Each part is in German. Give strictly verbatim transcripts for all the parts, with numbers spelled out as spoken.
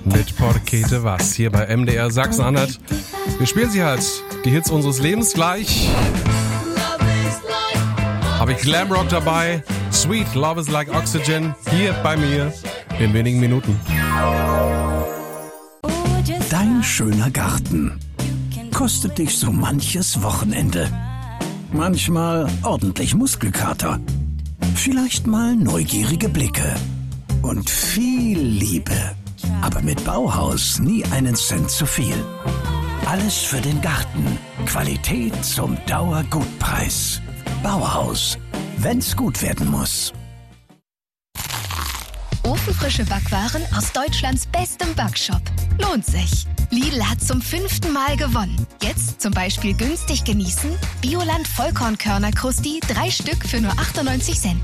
mit Porquete was hier bei M D R Sachsen-Anhalt. Wir spielen sie halt, die Hits unseres Lebens gleich. Habe ich Glamrock dabei, Sweet Love is Like Oxygen, hier bei mir in wenigen Minuten. Dein schöner Garten kostet dich so manches Wochenende. Manchmal ordentlich Muskelkater, vielleicht mal neugierige Blicke und viel Liebe. Aber mit Bauhaus nie einen Cent zu viel. Alles für den Garten. Qualität zum Dauergutpreis. Bauhaus. Wenn's gut werden muss. Ofenfrische Backwaren aus Deutschlands bestem Backshop. Lohnt sich. Lidl hat zum fünften Mal gewonnen. Jetzt zum Beispiel günstig genießen. Bioland Vollkornkörner Krusti, drei Stück für nur achtundneunzig Cent.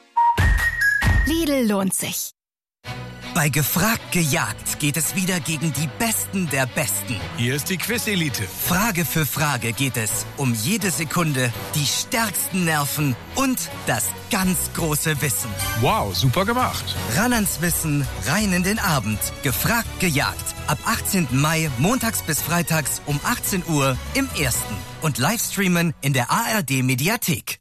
Lidl lohnt sich. Bei Gefragt gejagt geht es wieder gegen die Besten der Besten. Hier ist die Quiz-Elite. Frage für Frage geht es um jede Sekunde, die stärksten Nerven und das ganz große Wissen. Wow, super gemacht. Ran ans Wissen, rein in den Abend. Gefragt gejagt. Ab achtzehnten Mai, montags bis freitags um achtzehn Uhr im Ersten. Und Livestreamen in der A R D-Mediathek.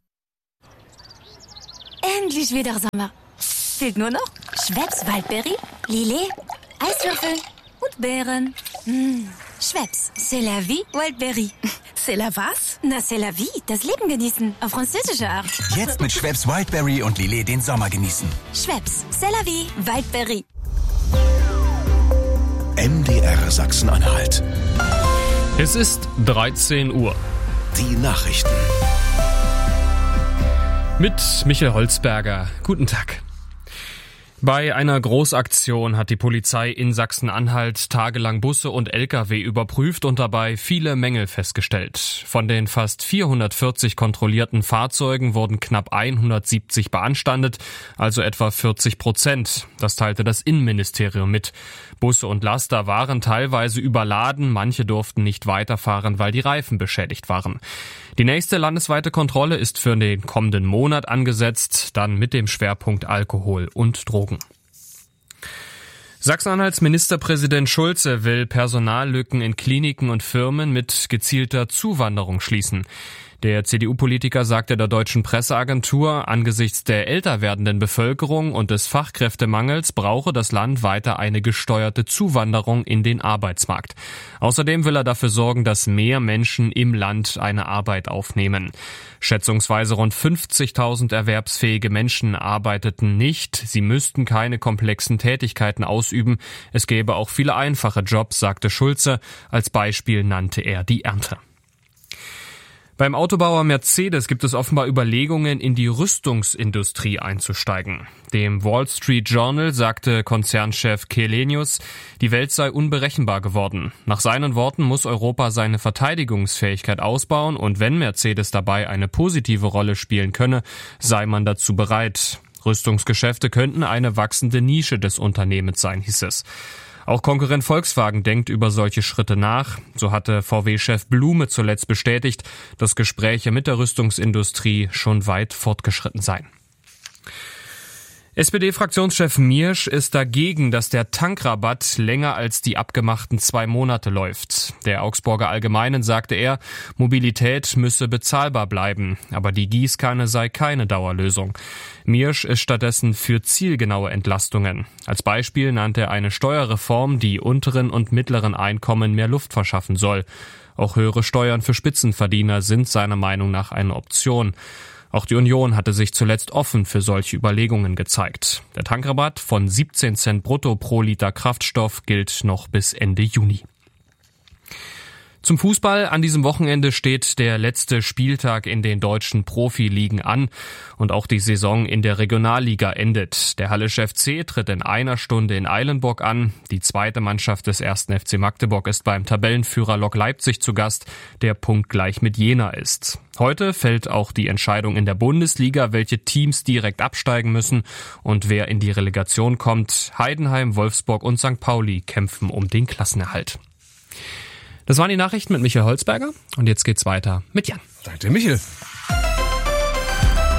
Endlich wieder Sommer. Fehlt nur noch Schweppes Waldberry, Lillet, Eiswürfel und Beeren. Mmh. Schweppes, c'est la vie, Waldberry. C'est la was? Na, c'est la vie, das Leben genießen, auf französische Art. Jetzt mit Schweppes Wildberry und Lillet den Sommer genießen. Schweppes, c'est la vie, Waldberry. M D R Sachsen-Anhalt. Es ist dreizehn Uhr. Die Nachrichten. Mit Michael Holzberger. Guten Tag. Bei einer Großaktion hat die Polizei in Sachsen-Anhalt tagelang Busse und L K W überprüft und dabei viele Mängel festgestellt. Von den fast vierhundertvierzig kontrollierten Fahrzeugen wurden knapp hundertsiebzig beanstandet, also etwa vierzig Prozent. Das teilte das Innenministerium mit. Busse und Laster waren teilweise überladen, manche durften nicht weiterfahren, weil die Reifen beschädigt waren. Die nächste landesweite Kontrolle ist für den kommenden Monat angesetzt, dann mit dem Schwerpunkt Alkohol und Drogen. Sachsen-Anhalts Ministerpräsident Schulze will Personallücken in Kliniken und Firmen mit gezielter Zuwanderung schließen. Der C D U-Politiker sagte der deutschen Presseagentur, angesichts der älter werdenden Bevölkerung und des Fachkräftemangels brauche das Land weiter eine gesteuerte Zuwanderung in den Arbeitsmarkt. Außerdem will er dafür sorgen, dass mehr Menschen im Land eine Arbeit aufnehmen. Schätzungsweise rund fünfzigtausend erwerbsfähige Menschen arbeiteten nicht. Sie müssten keine komplexen Tätigkeiten ausüben. Es gäbe auch viele einfache Jobs, sagte Schulze. Als Beispiel nannte er die Ernte. Beim Autobauer Mercedes gibt es offenbar Überlegungen, in die Rüstungsindustrie einzusteigen. Dem Wall Street Journal sagte Konzernchef Källenius, die Welt sei unberechenbar geworden. Nach seinen Worten muss Europa seine Verteidigungsfähigkeit ausbauen und wenn Mercedes dabei eine positive Rolle spielen könne, sei man dazu bereit. Rüstungsgeschäfte könnten eine wachsende Nische des Unternehmens sein, hieß es. Auch Konkurrent Volkswagen denkt über solche Schritte nach. So hatte V W-Chef Blume zuletzt bestätigt, dass Gespräche mit der Rüstungsindustrie schon weit fortgeschritten seien. S P D-Fraktionschef Miersch ist dagegen, dass der Tankrabatt länger als die abgemachten zwei Monate läuft. Der Augsburger Allgemeinen sagte er, Mobilität müsse bezahlbar bleiben, aber die Gießkanne sei keine Dauerlösung. Miersch ist stattdessen für zielgenaue Entlastungen. Als Beispiel nannte er eine Steuerreform, die unteren und mittleren Einkommen mehr Luft verschaffen soll. Auch höhere Steuern für Spitzenverdiener sind seiner Meinung nach eine Option. Auch die Union hatte sich zuletzt offen für solche Überlegungen gezeigt. Der Tankrabatt von siebzehn Cent brutto pro Liter Kraftstoff gilt noch bis Ende Juni. Zum Fußball. An diesem Wochenende steht der letzte Spieltag in den deutschen Profiligen an und auch die Saison in der Regionalliga endet. Der Hallische F C tritt in einer Stunde in Eilenburg an. Die zweite Mannschaft des ersten F C Magdeburg ist beim Tabellenführer Lok Leipzig zu Gast, der punktgleich mit Jena ist. Heute fällt auch die Entscheidung in der Bundesliga, welche Teams direkt absteigen müssen und wer in die Relegation kommt. Heidenheim, Wolfsburg und Sankt Pauli kämpfen um den Klassenerhalt. Das waren die Nachrichten mit Michael Holzberger und jetzt geht's weiter mit Jan. Danke, Michael.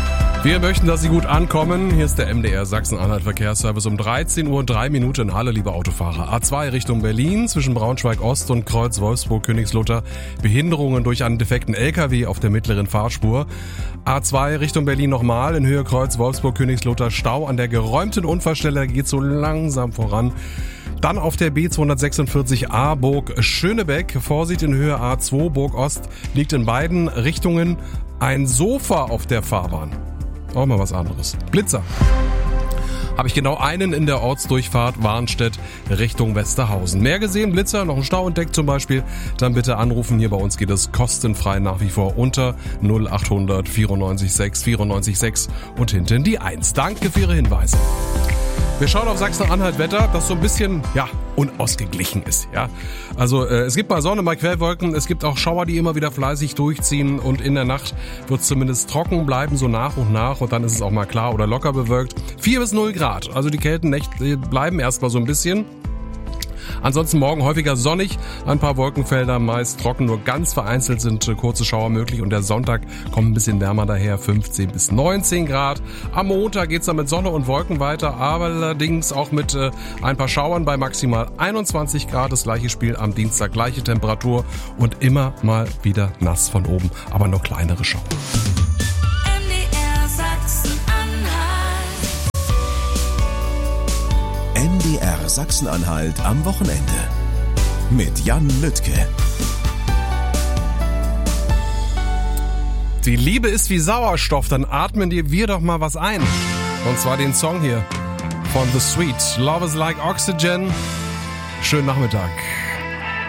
Wir möchten, dass Sie gut ankommen. Hier ist der M D R Sachsen-Anhalt Verkehrsservice um dreizehn Uhr drei Minuten. Halle, liebe Autofahrer. A zwei Richtung Berlin zwischen Braunschweig Ost und Kreuz Wolfsburg-Königslutter. Behinderungen durch einen defekten L K W auf der mittleren Fahrspur. A zwei Richtung Berlin nochmal in Höhe Kreuz Wolfsburg-Königslutter. Stau an der geräumten Unfallstelle, geht so langsam voran. Dann auf der B zweihundertsechsundvierzig A Burg Schönebeck. Vorsicht in Höhe A zwei Burg Ost. Liegt in beiden Richtungen ein Sofa auf der Fahrbahn. Auch mal was anderes. Blitzer. Habe ich genau einen in der Ortsdurchfahrt Warnstedt Richtung Westerhausen. Mehr gesehen, Blitzer, noch ein Stau entdeckt zum Beispiel, dann bitte anrufen. Hier bei uns geht es kostenfrei nach wie vor unter null achthundert vierundneunzig sechs vierundneunzig sechs und hinten die eins. Danke für Ihre Hinweise. Wir schauen auf Sachsen-Anhalt Wetter, das so ein bisschen, ja, unausgeglichen ist, ja. Also, äh, es gibt mal Sonne, mal Quellwolken, es gibt auch Schauer, die immer wieder fleißig durchziehen und in der Nacht wird es zumindest trocken bleiben, so nach und nach und dann ist es auch mal klar oder locker bewölkt. vier bis null Grad, also die Kältennächte bleiben erstmal so ein bisschen. Ansonsten morgen häufiger sonnig, ein paar Wolkenfelder, meist trocken, nur ganz vereinzelt sind kurze Schauer möglich und der Sonntag kommt ein bisschen wärmer daher, fünfzehn bis neunzehn Grad. Am Montag geht's dann mit Sonne und Wolken weiter, aber allerdings auch mit äh, ein paar Schauern bei maximal einundzwanzig Grad. Das gleiche Spiel am Dienstag, gleiche Temperatur und immer mal wieder nass von oben, aber nur kleinere Schauer. M D R Sachsen-Anhalt am Wochenende mit Jan Lüttke. Die Liebe ist wie Sauerstoff, dann atmen wir doch mal was ein. Und zwar den Song hier von The Sweet. Love is like oxygen. Schönen Nachmittag.